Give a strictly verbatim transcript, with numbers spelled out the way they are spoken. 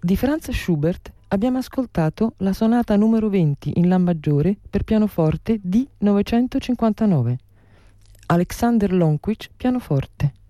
Di Franz Schubert abbiamo ascoltato la sonata numero venti in La maggiore per pianoforte D novecentocinquantanove. Alexander Lonkwitz, pianoforte.